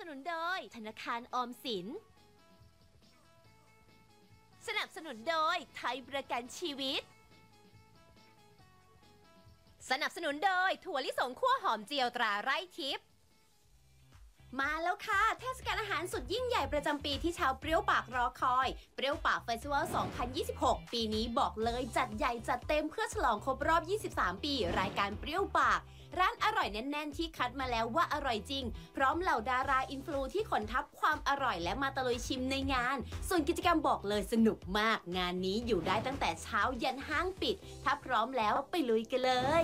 นุนโดยธนาคารออมสินสนับสนุนโดยไทยประกันชีวิตสนับสนุนโดยถั่วลิสงคั่วหอมเจียวตราไร่ทิพย์มาแล้วค่ะเทศกาลอาหารสุดยิ่งใหญ่ประจำปีที่ชาวเปรี้ยวปากรอคอยเปรี้ยวปากเฟสติวัล 2026 ปีนี้บอกเลยจัดใหญ่จัดเต็มเพื่อฉลองครบรอบ 23 ปีรายการเปรี้ยวปากร้านอร่อยแน่นๆที่คัดมาแล้วว่าอร่อยจริงพร้อมเหล่าดาราอินฟลูที่ขนทับความอร่อยและมาตะลุยชิมในงานส่วนกิจกรรมบอกเลยสนุกมากงานนี้อยู่ได้ตั้งแต่เช้ายันห้างปิดถ้าพร้อมแล้วไปลุยกันเลย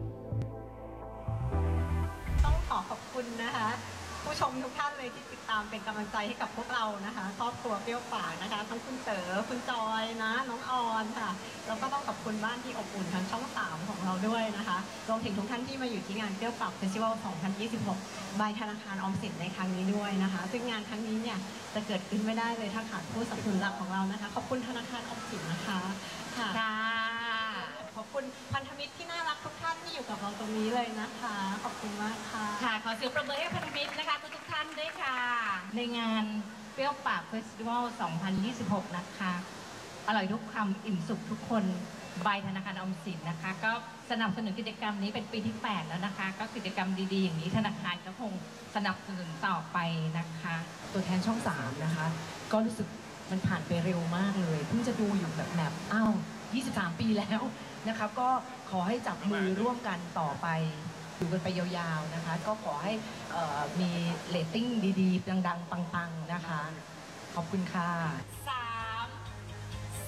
ต้องขอบคุณนะคะผู้ชมทุกท่านเลยที่ติดตามเป็นกำลังใจให้กับพวกเรานะคะครอบครัวเปรี้ยวปากนะคะทั้งคุณเต๋อคุณจอยนะน้องออนค่ะแล้วก็ต้องขอบคุณบ้านที่อบอุ่นทั้งช่อง3ของเราด้วยนะคะรวมถึงทุกท่านที่มาอยู่ที่งานเปรี้ยวปากเฟสติวัล 2026 บายธนาคารออมสินในครั้งนี้ด้วยนะคะซึ่งงานครั้งนี้เนี่ยจะเกิดขึ้นไม่ได้เลยถ้าขาดผู้สนับสนุนหลักของเรานะคะขอบคุณธนาคารออมสินนะคะค่ะขอบคุณพันธมิตรที่น่ารักทุกท่านที่อยู่กับเราตรงนี้เลยนะคะขอบคุณมากค่ะค่ะขอเสียงประเมินให้พันธมิตรนะคะทุกท่านด้วยค่ะในงานเปรี้ยวปากเฟสติวัล 2026 นะคะอร่อยทุกคำอิ่มสุขทุกคนบายธนาคารออมสินนะคะก็สนับสนุนกิจกรรมนี้เป็นปีที่ 8 แล้วนะคะก็กิจกรรมดีๆอย่างนี้ธนาคารก็คงสนับสนุนต่อไปนะคะตัวแทนช่อง 3 นะคะก็รู้สึกมันผ่านไปเร็วมากเลยเพิ่งจะดูอยู่แบบอ้าว23 ปีแล้วนะคะก็ขอให้จับมือร่วมกันต่อไปอยู่กันไปยาวๆนะคะก็ขอให้มีเรตติ้งดีๆดังๆปังๆนะคะขอบคุณค่ะ